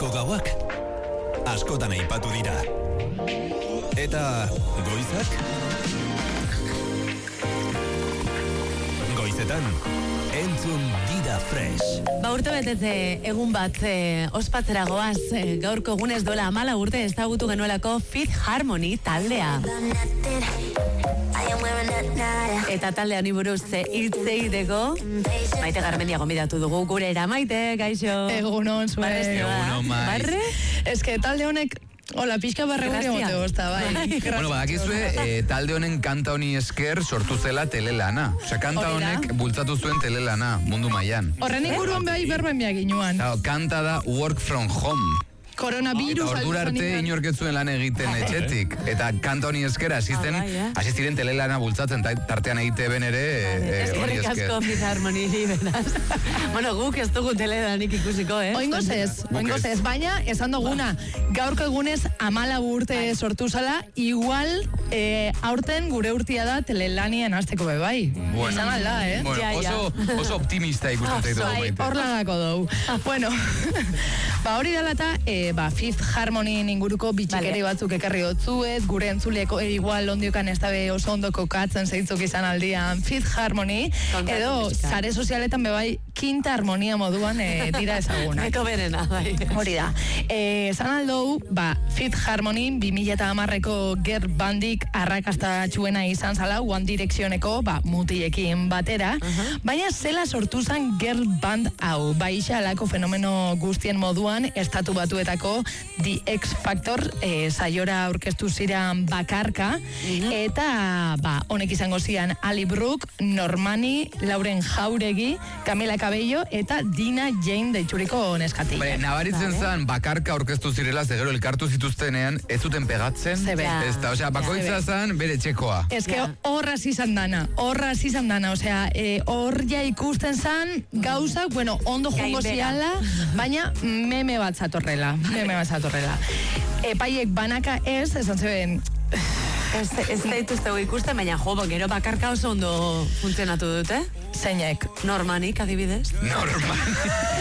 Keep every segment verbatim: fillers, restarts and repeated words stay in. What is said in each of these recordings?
Gaurko gauak askotan aipatu dira. Eta goizak? Goizetan, entzun Dida Fresh. Ba, urte betetze egun bat e, ospatzera goaz, e, gaurko egunez dola amala urte ezagutu genuelako Fifth Harmony taldea. Eta taldean iburuz hitz egiteko Maite Garmendia gonbidatu dugu gurera. Maite, gaixo. Egunon, zuen. Egunon, Maiz. Barre? Ez que talde honek, hola, pixka barreguri mote gozta, bai. Bueno, badakizue, eh, talde honen kanta honi esker sortu zela telelana. Osea, kanta Hori da. honek bultzatu zuen telelana, mundu mailan. Horren inguruan behai berben behar ginuan. Claro, kanta da Work From Home. Coronavirus. Eta ordura arte inorketzuen lan egiten etxetik. Eta kanta honi esker asisten, Ah, bai, eh? hasi ziren telelana bultzatzen, ta- tartean egite ben ere eh, hori Eskerrik esker. asko Fifth Harmony beraz. Bueno, guk ez dugu telelanik ikusiko, eh? Oingoz ez, oingoz ez, baina esan duguna, gaurko egunez amala urte sortu zala, igual eh, aurten gure urtia da telelanien hasteko be bai. Bueno. Izan alda, eh? Bueno, Ja, ja. oso, oso optimista ikusten zaitu Bai, Maite. hor lagako dugu. Bueno, ba hori dela eta, e, ba, Fifth Harmony inguruko bitxikeri Vale. batzuk ekarri otzuet, gure entzuleko e, igual ondiokan ez dabe oso ondo kokatzen zeintzuk izan aldian Fifth Harmony, Kontatu, edo pixka. sare sozialetan bebai Quinta Harmonia moduan e, dira ezagunak. Eko berena, bai. Hori da. Eh, esan aldou, ba, Fifth Harmony bi mila hamareko girl bandik arrakastatxuena izan zala, One Directioneko, ba, mutiekin batera, baina zela sortu zen girl band hau, ba, isa alako fenomeno guztien moduan, estatu batuetako The X Factor eh, saiora aurkeztu ziren bakarka, eta, ba, honek izango zian Ali Brook, Normani, Lauren Jauregi, Camila Cabello, eta Dina Jane deituriko neskatila. Bai, nabaritzen zen bakarka aurkeztu zirela, ze gero elkartu zituztenean ez zuten pegatzen. Zebe. Ja. Ez da, osea, bakoitza Ja. zen bere txekoa. Ez que Ja. horraz izan dana, horraz izan dana, osea, e, hor ja ikusten zan gauzak, bueno, ondo jungo Gainbehera. ziala, baina meme bat zatorrela, meme bat zatorrela. Epaiek banaka ez, esan zeben, Ez, ez daituztegu ikusten, baina jo, gero bakarka oso ondo funtzionatu dute. zeinek. Normanik, adibidez. Normal.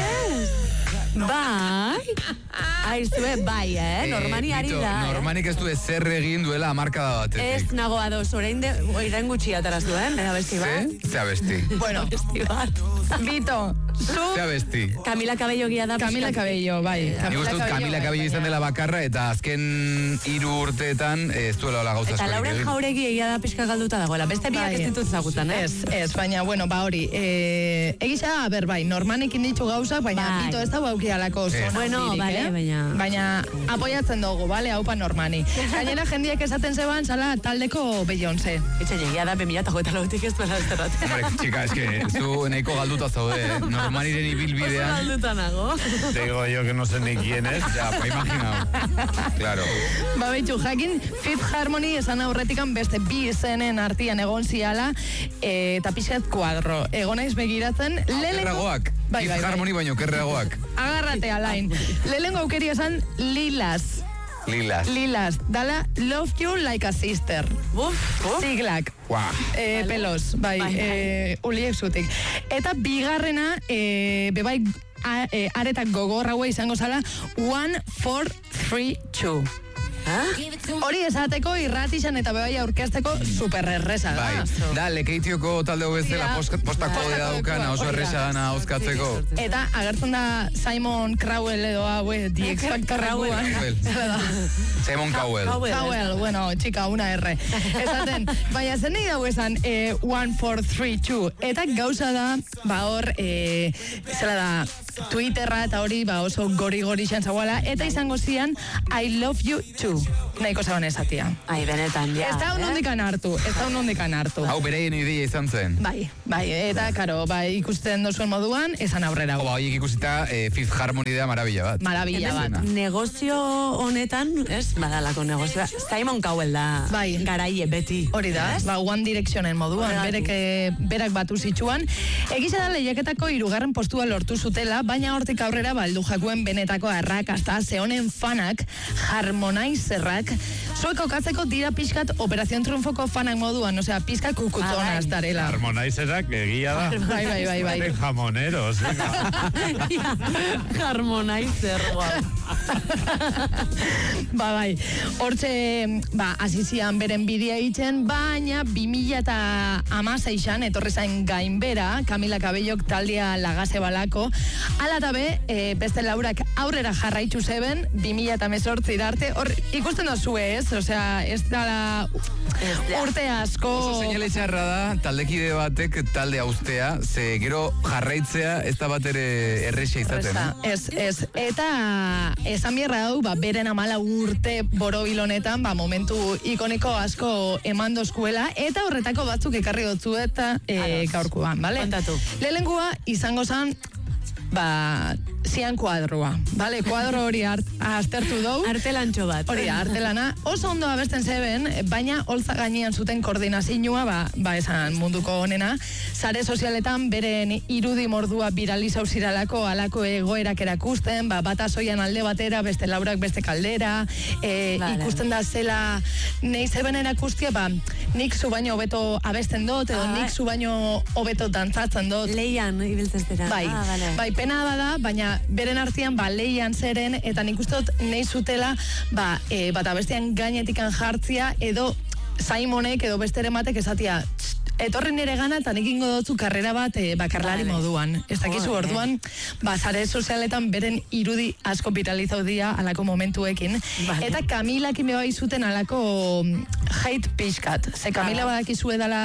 Bai. Aizue, bai, eh? Normani ari Bito, da. eh? Normanik ez du ezer egin duela hamarkada Ez batetik. nago ados, orain de, orain gutxi ataraztu, eh? Bera besti bat. Ze? Ze abesti. Bueno, Besti bat. Bito, zu, Ze abesti. Camila Cabello gia da. Camila pixkat. Cabello, bai. Nik uste dut Camila Cabello izan dela bakarra eta azken hiru urteetan ez duela hola gauza Eta askorik Lauren egin. Jauregi egia da pixka galduta dagoela. Beste biak Bai. ez ditut zagutan, eh? Ez, ez, baina, bueno, ba hori, e, egisa, ber, bai, Normanekin ditu gauzak, baina Bai. Bito ez da aukialako Ez. zona Bueno, handirik, bale, eh? baina- Baina apoiatzen dugu, bale, haupa Normani. Gainera jendiak esaten zeban, zala taldeko Beyoncé. Etxe egia da, bemila eta joeta lautik ez duela zerrat. Hombre, txika, eske, zu nahiko galduta zaude, eh? Normaniren Oso ibilbidean. galduta nago. Te digo yo que no sé ni quién es, ya, pa imaginao. Claro. Ba, betxu, jakin, Fifth Harmony esan aurretikan beste bi izenen artian egon ziala, e, eta pixat kuadro. Egonaiz begiratzen, lehenengo... Kerragoak. Bai, bai, Fifth bai. Harmony baino kerragoak. Agarrate, alain. Lehenengo aukeri esan Lilas. Lilas. Lilas, dala Love You Like a Sister. Uf, uf. Siglak. Guau. Eh, Vale. pelos, bai, Bai, bai. eh, uliek zutik. Eta bigarrena, eh, bebai, a, eh, aretak gogorra hua izango zala, one, four, three, two. Ah? Hori esateko irratixan eta bebai aurkezteko supererresa da. Bai, da, lekeitioko talde bezala Ja. post- postako Postako da daukana, oso hori da. erresa dana hozkatzeko. Eta agertzen da Simon Cowell edo haue, The X Factor Cowell. Cowell. Simon Cowell. Cowell. Cowell, bueno, txika, una R. Esaten, baina zen nahi dago esan eh, one, four, three, two. Eta gauza da, ba hor, eh, zela da, Twitterra eta hori, ba oso gori-gori xan zagoela, eta izango zian, I love you too. Nahiko zaban esatia. Ai, benetan, ja. Ez da un ondikan hartu, ez da un ondikan hartu. Hau bereien ideia izan zen. Bai, bai, eta, karo, bai, ikusten dozuen moduan, esan aurrera. Hau, ba, horiek ikusita, eh, Fifth Harmony da maravilla bat. Maravilla bat. Hemen, negozio honetan, ez, badalako negozioa. Simon Cowell da Bai. garaie beti. Hori da, ez? ba, One Directionen moduan, Horregatik. berek, eh, berak batu zitsuan. Egisa da lehiaketako hirugarren postua lortu zutela, baina hortik aurrera baldu jakuen benetako arrakasta, ze honen fanak Harmonize zerrak, zuek kokatzeko dira pixkat Operación Triunfoko fanak moduan, osea, pixkat kukutonas darela. Harmonaizerak egia da. Bai, bai, bai, bai. Jamoneros, venga. Harmonizer, guau. Ba, bai, hortxe, ba, azizian beren bidea itzen, baina bi mila eta hamaseian etorri zain gainbera, Camila Cabellok taldea lagase balako, ala eta be, e, beste laurak aurrera jarraitzu zeben, bi mila eta mesortzi arte, hor ikusten da zue ez, osea, ez dala urte asko... Oso seinale txarra da, taldekide batek talde austea, ze gero jarraitzea ez da bat ere errexe izaten. Eh? Ez, ez, eta esan bierra hau, ba, beren amala urte borobilonetan, ba, momentu ikoniko asko eman dozkuela, eta horretako batzuk ekarri dotzu eta e, gaurkoan, bale? Kontatu. Lehenengua izango zan, ba, zian kuadroa, bale? Kuadro hori art, aztertu dou. Artelantxo bat. Hori da, artelana. Oso ondo abesten zeben, baina holtza gainean zuten koordinazioa, ba, ba esan munduko honena, sare sozialetan beren irudi mordua biralizau ziralako, alako egoerak erakusten, ba, bata soian alde batera, beste laurak beste kaldera, e, vale. Ikusten da zela, nahi zeben erakustia, ba, nik zu baino hobeto abesten dut, edo ah, nik zu baino hobeto dantzatzen dut. Leian, ibiltzestera. Bai, ah, vale. bai, pena bada, baina beren artean ba leian zeren, eta nik uste dut nahi zutela, ba, e, bat abestean gainetikan jartzia, edo Simonek edo besteren batek esatia, etorri nire gana eta nik ingo dutzu karrera bat e, bakarlari vale. moduan. Ez dakizu orduan, ba, zare sozialetan beren irudi asko viralizau dira alako momentuekin. Vale. Eta Camilak ime bai zuten alako hate pixkat. Ze Camila badakizu edala...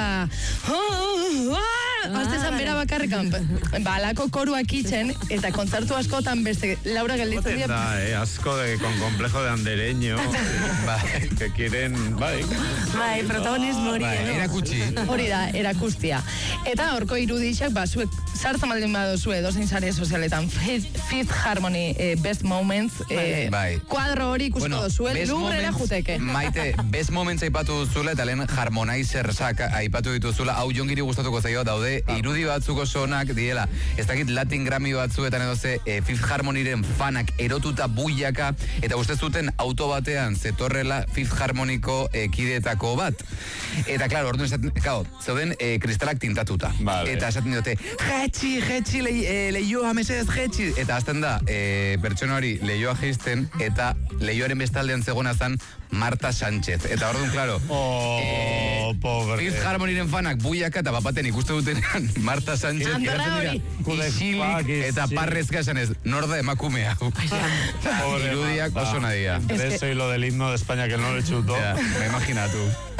Azte zan bera bakarrikan. Ba, alako koruak itzen, eta kontzertu askotan beste Laura gelditzen dira. Da, eh, asko de, con complejo de andereño, bai, que quieren, bai. Bai, protagonismo hori. Bai, edo. erakutsi. Hori da, erakustia. Eta horko irudixak, ba, zuek sartzen baldin badozu edozein sare sozialetan, Fifth, Fifth Harmony, eh, Best Moments, eh, Bai. kuadro hori ikusko bueno, dozue, lurrera juteke. Maite, Best Moments aipatu duzula, eta lehen Harmonizersak aipatu dituzula, hau jongiri gustatuko zaio, daude irudi batzuko sonak diela, ez dakit Latin Grammy batzuetan edo ze e, Fifth Harmonyren fanak erotuta buiaka, eta uste zuten auto batean zetorrela Fifth Harmonyko e, kideetako bat. Eta, klaro, orduan esaten, kao, zeuden e, kristalak tintatuta. Vale. Eta esaten dute, jetxi, jetxi, le, e, leioa mesedez, jetxi. Eta azten da, e, pertsona hori leioa jeisten, eta leioaren bestaldean zegona zan Marta Sánchez. Eta orduan, klaro, Oh, e, pobre. Fifth Harmonyren fanak buiaka eta bapaten ikuste dutenean Marta Sánchez Andorra hori. isilik eta parrezka esan ez, nor da emakumea. Pobre Irudiak Marta. oso nadia. Entre eso y lo del himno de España que no le chutó. Ja, me imaginatu.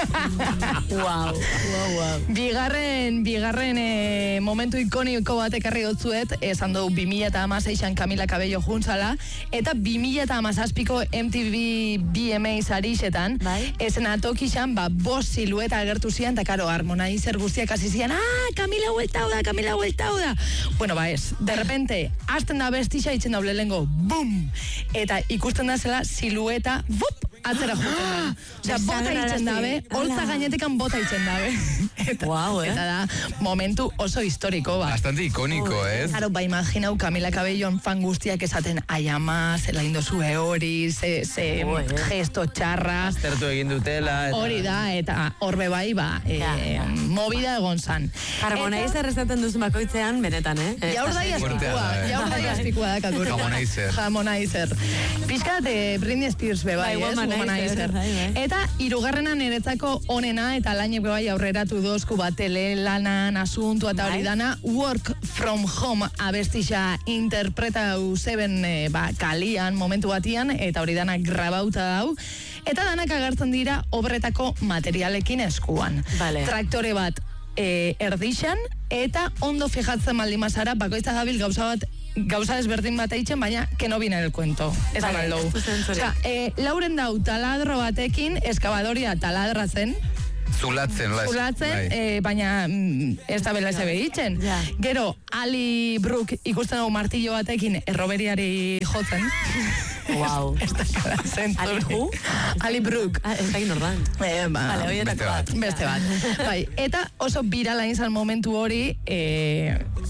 Wow, wow, wow. Bigarren, bigarren e, momentu ikoniko bat ekarri dotzuet, esan dugu bi mila eta hamaseian Camila Cabello juntzala, eta bi mila eta hamazazpiko M T V B M A sarixetan, Bai. esen atokixan, ba, bost silueta agertu zian, eta karo, Harmonizer guztiak hasi zian, ah, Camila hueltau da, Camila hueltau da. Bueno, ba ez, de repente, hasten da bestixa, itzen da lehengo, bum! Eta ikusten da zela silueta, bup! Atzera juten da. Osea, bota itzen dabe, holtza gainetekan bota itzen dabe. Eta, Wow, eh? eta da, momentu oso historiko, ba. Bastante ikoniko, ez? Claro, ba, imaginau Camila Cabellon fan guztiak esaten, ai ama, zela indozue hori, ze, ze Oh, eh. gesto txarra. Aztertu egin dutela. Eta... Hori da, eta horbe bai, ba, e, Ja, ja. movida egon zan. Harmonizer esaten duzu bakoitzean, benetan, eh? Jaur da Fuertea iazpikua, da, eh? jaur da iazpikua da kakura. Harmonizer. Harmonizer. Piskat, eh, Britney Spears be bai, Bai, ez? Womanizer, Womanizer. bai, bai. Eta hirugarrena niretzako onena, eta lainek be bai aurreratu dozku bat telelanan asuntua eta hori Bai. dana, Work From Home abestixa interpreta zeben e, ba, kalian momentu batian, eta hori dana grabauta dau, eta danak agertzen dira obretako materialekin eskuan. Vale. Traktore bat e, erdixan, eta ondo fijatzen baldin mazara, bakoitza dabil gauza bat gauza desberdin bat eitzen, baina que no viene el cuento. Ez Vale, vale, ez du zentzuri. Osea, e, lauren dau taladro batekin, eskabadoria taladratzen, Zulatzen, hola. zulatzen, Bai. e, baina mm, ez da bela eze behitzen. Ja. Gero, Ali Brook ikusten dugu martillo batekin erroberiari jotzen. Wow. Ez da kala zentzuri. Ali who? Ali Brook. Ah, ez da inordan. Eh, ba, Vale, horietako beste bat. Beste bat. Bai, eta oso birala izan momentu hori, e,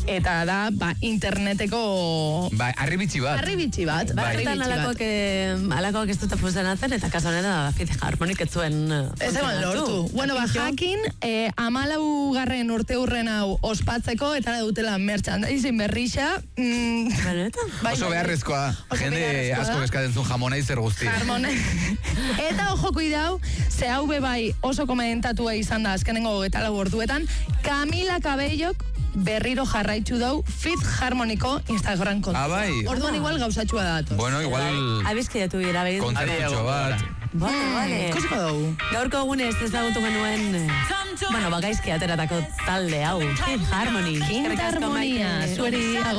eta da, ba, interneteko... Ba, arribitxi bat. Arribitxi bat. Ba, arribitxi eta bat. alakoak, eh, alakoak ez dute funtzionatzen, eta kaso honetan da Fifth Harmonic ez zuen eh, Ez eman lortu. Bueno, ba, jakin, eh, amalau garren urte hurren hau ospatzeko, eta dutela merchandising berrixa. Mm, Benetan? bai, Oso bai. beharrezkoa. Oso Jende beharrezkoa asko da. eskatzen zuen jamonaizer guzti. Harmone. Eta ojo kuidau, ze hau be bai oso komentatua izan da azkenengo eta lau orduetan, Camila Cabellok berriro jarraitzu dau Fifth Harmoniko Instagram kontu. Ah, bai. Orduan igual gauzatxua datu. Bueno, igual Abizkiatu dira, behin. kontzertutxo bat. Vale, vale. Ikusiko dugu. Gaurko egunez ezagutu genuen, eh, bueno, bagaizki ateratako talde hau, Fifth Harmony. Quinta Eskerrik asko, Harmonia, Maite. zueri